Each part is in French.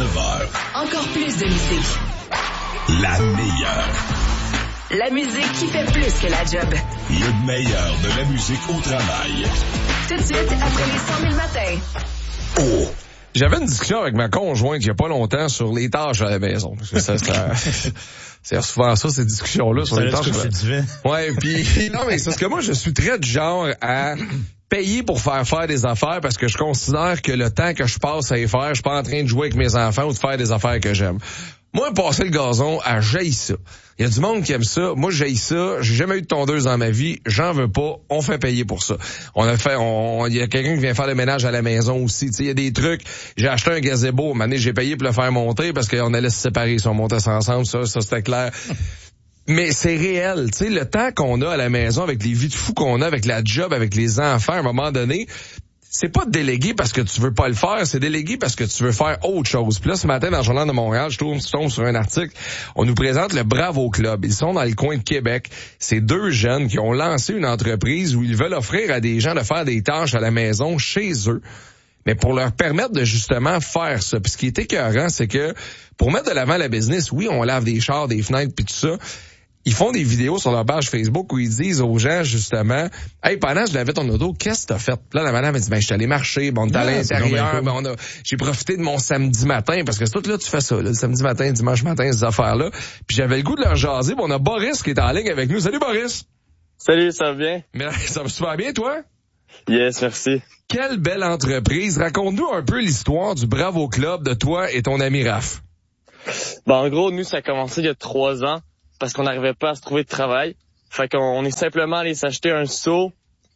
9h. Encore plus de musique. La meilleure. La musique qui fait plus que la job. Le meilleur de la musique au travail. Tout de suite, après les 100 000 matins. Oh! J'avais une discussion avec ma conjointe il y a pas longtemps sur les tâches à la maison. Parce que c'est souvent ça, ces discussions-là sur les tâches. Ouais, puis non, mais c'est parce que moi, je suis très du genre à payer pour faire des affaires parce que je considère que le temps que je passe à y faire, je suis pas en train de jouer avec mes enfants ou de faire des affaires que j'aime. Moi, passer le gazon, j'haïs ça. Il y a du monde qui aime ça. Moi, j'haïs ça. J'ai jamais eu de tondeuse dans ma vie. J'en veux pas. On fait payer pour ça. Il y a quelqu'un qui vient faire le ménage à la maison aussi. Tu sais, il y a des trucs. J'ai acheté un gazebo. Une année, j'ai payé pour le faire monter parce qu'on allait se séparer si on montait ça ensemble. Ça, c'était clair. Mais c'est réel. Tu sais, le temps qu'on a à la maison avec les vies de fous qu'on a, avec la job, avec les enfants, à un moment donné, c'est pas délégué parce que tu veux pas le faire, c'est délégué parce que tu veux faire autre chose. Puis là, ce matin, dans le Journal de Montréal, je tombe sur un article, on nous présente le Bravo Club. Ils sont dans le coin de Québec. C'est deux jeunes qui ont lancé une entreprise où ils veulent offrir à des gens de faire des tâches à la maison chez eux, mais pour leur permettre de justement faire ça. Puis ce qui est écœurant, c'est que pour mettre de l'avant la business, oui, on lave des chars, des fenêtres, puis tout ça. Ils font des vidéos sur leur page Facebook où ils disent aux gens, justement, « Hey, pendant que je lavais ton auto, qu'est-ce que t'as fait? » Puis là, la madame, elle dit, « Ben, je suis allé marcher, bon, t'es à l'intérieur, ben, j'ai profité de mon samedi matin, parce que c'est tout là, tu fais ça, là, le samedi matin, dimanche matin, ces affaires-là. » Puis j'avais le goût de leur jaser, puis on a Boris qui est en ligne avec nous. Salut, Boris! Salut, ça va bien? Mais ça va super bien, toi? Yes, merci. Quelle belle entreprise. Raconte-nous un peu l'histoire du Bravo Club de toi et ton ami Raph. Ben, en gros, nous, ça a commencé il y a 3 ans. Parce qu'on n'arrivait pas à se trouver de travail. Fait qu'on est simplement allé s'acheter un seau.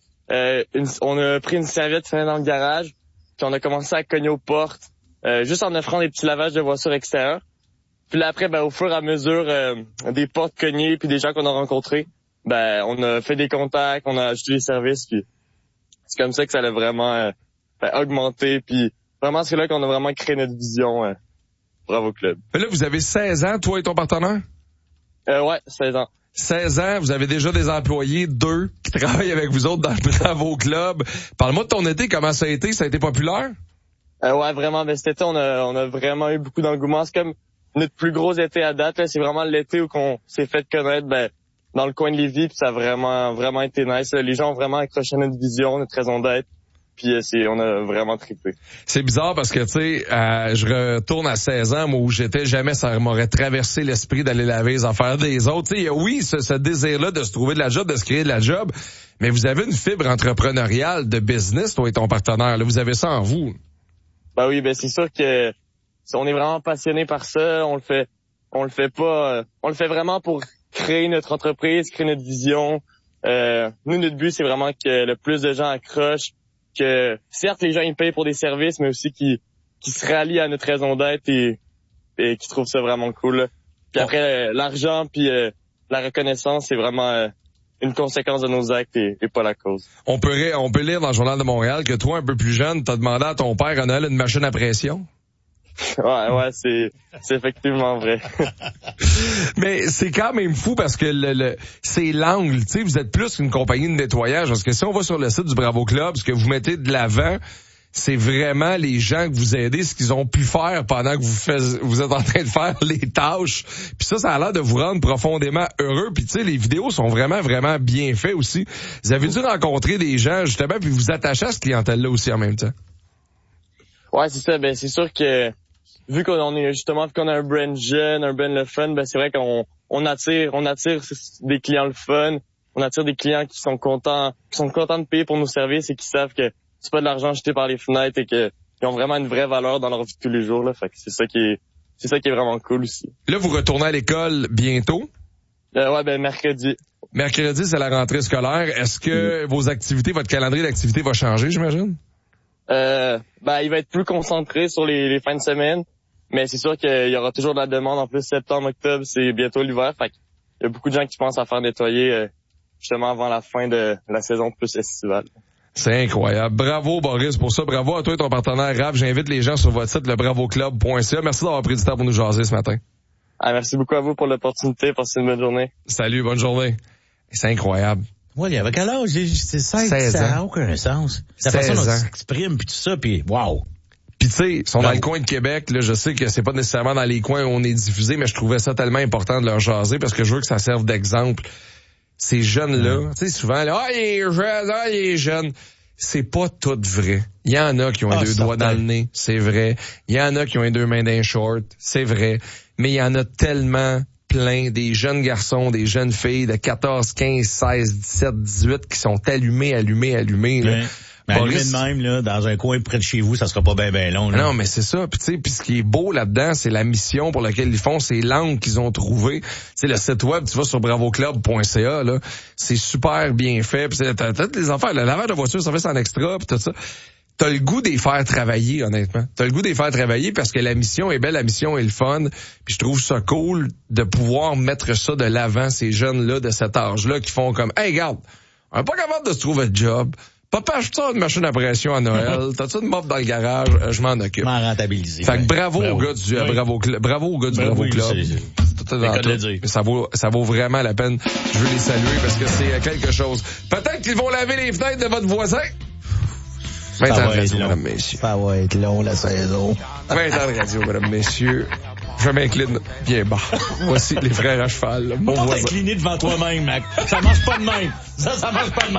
On a pris une serviette qui dans le garage. Puis on a commencé à cogner aux portes. Juste en offrant des petits lavages de voitures extérieures. Puis là, après, ben, au fur et à mesure des portes cognées puis des gens qu'on a rencontrés, ben, on a fait des contacts, on a ajouté des services. Puis c'est comme ça que ça a vraiment augmenté. Puis vraiment, c'est là qu'on a vraiment créé notre vision Bravo Club. Mais là, vous avez 16 ans, toi et ton partenaire? Ouais, 16 ans. 16 ans, vous avez déjà des employés, 2, qui travaillent avec vous autres dans le Bravo Club. Parle-moi de ton été, comment ça a été? Ça a été populaire? Ouais, vraiment. Ben, cet été, on a vraiment eu beaucoup d'engouement. C'est comme notre plus gros été à date. Là, c'est vraiment l'été où qu'on s'est fait connaître dans le coin de Lévis. Puis ça a vraiment été nice. Là. Les gens ont vraiment accroché à notre vision, notre raison d'être. Puis on a vraiment trippé. C'est bizarre parce que, tu sais, je retourne à 16 ans, moi, où j'étais, jamais ça m'aurait traversé l'esprit d'aller laver les affaires des autres. Tu sais, oui, ce désir-là de se trouver de la job, de se créer de la job, mais vous avez une fibre entrepreneuriale de business, toi et ton partenaire. Là, vous avez ça en vous. Ben oui, c'est sûr que on est vraiment passionné par ça. On le fait vraiment pour créer notre entreprise, créer notre vision. Nous, notre but, c'est vraiment que le plus de gens accrochent. Que certes les gens ils payent pour des services, mais aussi qui se rallient à notre raison d'être et qui trouvent ça vraiment cool. Là. Puis après l'argent puis la reconnaissance, c'est vraiment une conséquence de nos actes et pas la cause. On peut lire dans le Journal de Montréal que toi, un peu plus jeune, t'as demandé à ton père à Noël une machine à pression. Ouais, c'est effectivement vrai. Mais c'est quand même fou parce que c'est l'angle, tu sais, vous êtes plus qu'une compagnie de nettoyage, parce que si on va sur le site du Bravo Club, ce que vous mettez de l'avant, c'est vraiment les gens que vous aidez, ce qu'ils ont pu faire pendant que vous êtes en train de faire les tâches. Puis ça a l'air de vous rendre profondément heureux. Puis tu sais, les vidéos sont vraiment, vraiment bien faites aussi. Vous avez dû rencontrer des gens, justement, puis vous attacher à cette clientèle-là aussi en même temps. Ouais, c'est ça. Ben, c'est sûr que vu qu'on a un brand jeune, un brand le fun, c'est vrai qu'on attire des clients le fun. On attire des clients qui sont contents de payer pour nos services et qui savent que c'est pas de l'argent jeté par les fenêtres et qu'ils ont vraiment une vraie valeur dans leur vie de tous les jours, là. Fait que c'est ça qui est vraiment cool aussi. Là, vous retournez à l'école bientôt? Ouais, mercredi. Mercredi, c'est la rentrée scolaire. Est-ce que vos activités, votre calendrier d'activités va changer, j'imagine? Il va être plus concentré sur les fins de semaine. Mais c'est sûr qu'il y aura toujours de la demande. En plus, septembre, octobre, c'est bientôt l'hiver. Fait qu'il y a beaucoup de gens qui pensent à faire nettoyer justement avant la fin de la saison plus estivale. C'est incroyable. Bravo, Boris, pour ça. Bravo à toi et ton partenaire Raph. J'invite les gens sur votre site, lebravoclub.ca. Merci d'avoir pris du temps pour nous jaser ce matin. Merci beaucoup à vous pour l'opportunité. Passez une bonne journée. Salut, bonne journée. C'est incroyable. Ouais, il y avait quel âge? C'est 16 ans. Ça n'a aucun sens. La façon dont il s'exprime, puis tout ça, puis wow. Puis tu sais, ils sont dans le coin de Québec, là, je sais que c'est pas nécessairement dans les coins où on est diffusé, mais je trouvais ça tellement important de leur jaser parce que je veux que ça serve d'exemple. Ces jeunes-là, tu sais, souvent, là, il est jeune. C'est pas tout vrai. Il y en a qui ont les deux doigts dans le nez, c'est vrai. Il y en a qui ont les deux mains dans les shorts, c'est vrai. Mais il y en a tellement plein, des jeunes garçons, des jeunes filles de 14, 15, 16, 17, 18 qui sont allumés, là. Mais allumé de même, là, dans un coin près de chez vous, ça sera pas bien long, là. Non, mais c'est ça. Puis tu sais, puis ce qui est beau là-dedans, c'est la mission pour laquelle ils font, c'est l'angle qu'ils ont trouvé. Tu sais, le site web, tu vas sur bravoclub.ca, là, c'est super bien fait. Puis t'as les affaires, le lavage de voiture, service en extra, puis tout ça. T'as le goût d'y faire travailler, honnêtement. T'as le goût d'y faire travailler parce que la mission est belle, la mission est le fun. Puis je trouve ça cool de pouvoir mettre ça de l'avant, ces jeunes-là de cet âge-là qui font comme, hey, regarde, on est pas capable de se trouver un job. Papa, achète-tu une machine à pression à Noël? T'as-tu une mop dans le garage? Je m'en occupe. M'en rentabiliser. Fait que bravo au gars du Bravo Club. Mais ça vaut vraiment la peine. Je veux les saluer parce que c'est quelque chose. Peut-être qu'ils vont laver les fenêtres de votre voisin. 20 ans de radio, mesdames, messieurs. Ça va être long, la saison. 20 ans de radio, mesdames, messieurs. Je m'incline bien bas. Voici les frères à cheval. Mon voisin. T'incliner devant toi-même, Mac. Ça marche pas de même. Ça marche pas de même.